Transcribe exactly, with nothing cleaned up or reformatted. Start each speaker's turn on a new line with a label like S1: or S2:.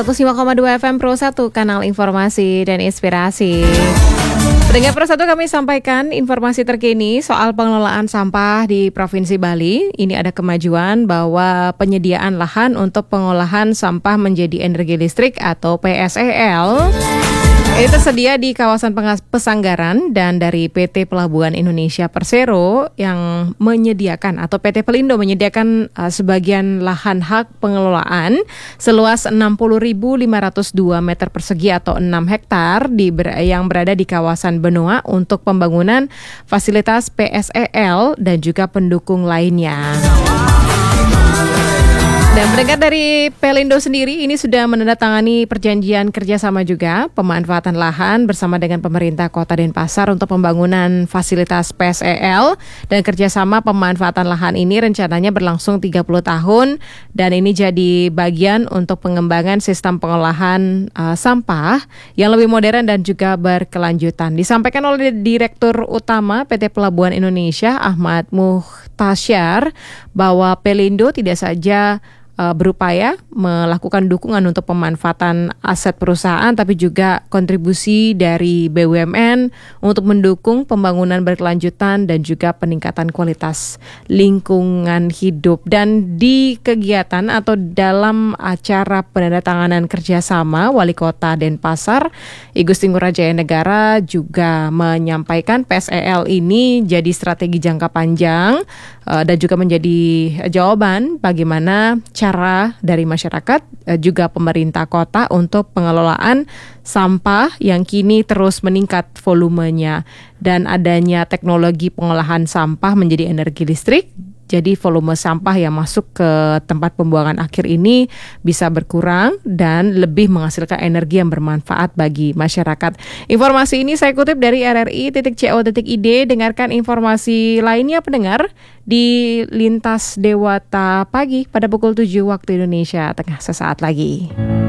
S1: seratus lima koma dua F M Pro satu, kanal informasi dan inspirasi. Pendengar Pro satu, kami sampaikan informasi terkini soal pengelolaan sampah di Provinsi Bali. Ini ada kemajuan bahwa penyediaan lahan untuk pengolahan sampah menjadi energi listrik atau P S E L itu tersedia di kawasan Pesanggaran, dan dari P T Pelabuhan Indonesia Persero yang menyediakan atau P T Pelindo menyediakan uh, sebagian lahan hak pengelolaan seluas enam puluh ribu lima ratus dua meter persegi atau enam hektar di ber, yang berada di kawasan Benoa untuk pembangunan fasilitas P S E L dan juga pendukung lainnya. Dan pendengar, dari Pelindo sendiri ini sudah menandatangani perjanjian kerjasama juga pemanfaatan lahan bersama dengan pemerintah Kota Denpasar untuk pembangunan fasilitas P S E L, dan kerjasama pemanfaatan lahan ini rencananya berlangsung tiga puluh tahun, dan ini jadi bagian untuk pengembangan sistem pengolahan uh, sampah yang lebih modern dan juga berkelanjutan. Disampaikan oleh Direktur Utama P T Pelabuhan Indonesia Ahmad Muhtasyar bahwa Pelindo tidak saja berupaya melakukan dukungan untuk pemanfaatan aset perusahaan, tapi juga kontribusi dari B U M N untuk mendukung pembangunan berkelanjutan dan juga peningkatan kualitas lingkungan hidup. Dan di kegiatan atau dalam acara penandatanganan kerjasama, Wali Kota Denpasar I Gusti Ngurah Jaya Negara juga menyampaikan P S E L ini jadi strategi jangka panjang uh, dan juga menjadi jawaban bagaimana cara dari masyarakat juga pemerintah kota untuk pengelolaan sampah yang kini terus meningkat volumenya, dan adanya teknologi pengolahan sampah menjadi energi listrik. Jadi volume sampah yang masuk ke tempat pembuangan akhir ini bisa berkurang dan lebih menghasilkan energi yang bermanfaat bagi masyarakat. Informasi ini saya kutip dari R R I titik co titik I D. Dengarkan informasi lainnya pendengar di Lintas Dewata Pagi pada pukul tujuh waktu Indonesia Tengah sesaat lagi.